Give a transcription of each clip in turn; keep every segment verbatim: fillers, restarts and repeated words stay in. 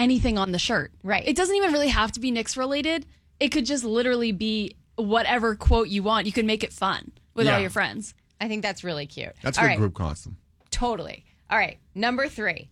anything on the shirt. Right. It doesn't even really have to be Knicks related. It could just literally be whatever quote you want. You can make it fun with Yeah. all your friends. I think that's really cute. That's a All good right. group costume. Totally. All right. Number three,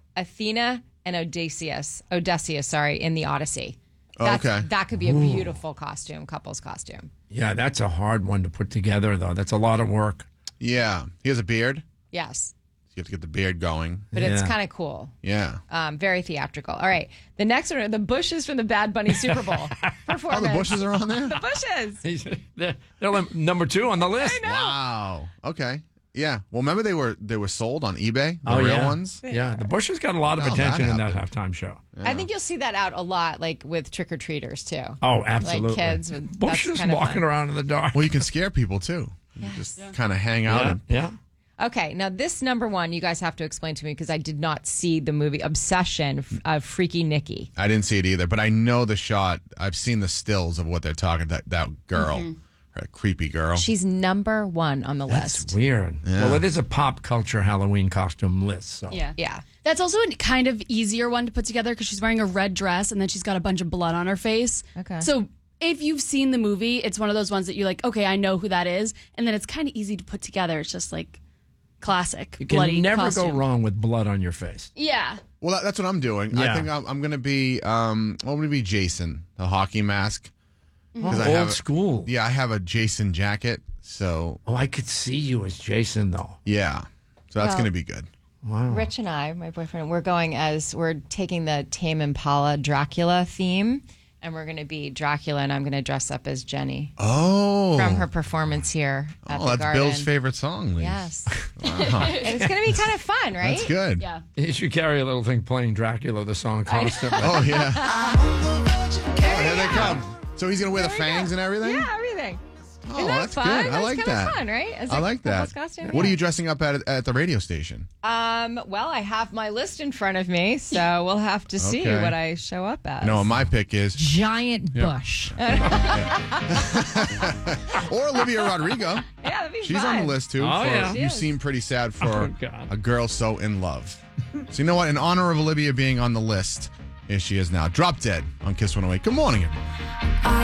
Athena and Odysseus. Odysseus, sorry, in the Odyssey. That's, okay. That could be a beautiful costume, couple's costume. Yeah, that's a hard one to put together, though. That's a lot of work. Yeah. He has a beard. Yes. You have to get the beard going. But it's Yeah. kind of cool. Yeah. Um, very theatrical. All right. The next one are the Bushes from the Bad Bunny Super Bowl Oh, performance. the bushes are on there? The Bushes. they're, they're number two on the list. Wow. Okay. Yeah. Well, remember they were they were sold on eBay, the Oh, real yeah. ones? Yeah, the Bushes got a lot of How'd attention that in that happen? halftime show. I think you'll see that out a lot, like with trick-or-treaters, too. Oh, absolutely. Like kids. With, Bushes that's kind of walking fun. around in the dark. Well, you can scare people too. You just kind of hang out. Yeah, And, yeah. Okay, now this number one, you guys have to explain to me because I did not see the movie Obsession of Freaky Nikki. I didn't see it either, but I know the shot. I've seen the stills of what they're talking. That that girl, Mm-hmm. her creepy girl. She's number one on the That's list. weird. Yeah. Well, it is a pop culture Halloween costume list. So. Yeah. Yeah. That's also a kind of easier one to put together because she's wearing a red dress and then she's got a bunch of blood on her face. Okay. So if you've seen the movie, it's one of those ones that you're like, okay, I know who that is. And then it's kind of easy to put together. It's just like classic You can bloody never costume. go wrong with blood on your face. Yeah. Well, that, that's what I'm doing. I Yeah. think I'm, I'm going to be. Um, I'm going to be Jason, the hockey mask. 'Cause I Old have a- school. Yeah, I have a Jason jacket. So Oh, I could see you as Jason, though. yeah, so that's Well- going to be good. Wow. Rich and I, my boyfriend, we're going as we're taking the Tame Impala Dracula theme, and we're going to be Dracula, and I'm going to dress up as Jenny Oh, from her performance here at oh, the that's Garden. Bill's favorite song. Ladies. Yes. Wow. And it's going to be kind of fun, right? That's good. Yeah. You should carry a little thing playing Dracula, the song, constantly. Oh yeah. Oh, here they come. So he's going to wear the There we fangs go. and everything. Yeah, everything. Oh, Isn't that that's fun? good. I That's like kinda that. fun, right? As I a like that. couple's costume? What are Yeah. you dressing up at at the radio station? Um, well, I have my list in front of me, so we'll have to see Okay. what I show up as. No, my pick is Giant Yeah. bush. or Olivia Rodrigo. Yeah, that'd be She's fun. on the list too. Oh, for yeah. You She is. seem pretty sad for Oh, God. a girl so in love. So you know what? In honor of Olivia being on the list, here she is now. Drop Dead on Kiss one oh eight. Good morning, everyone.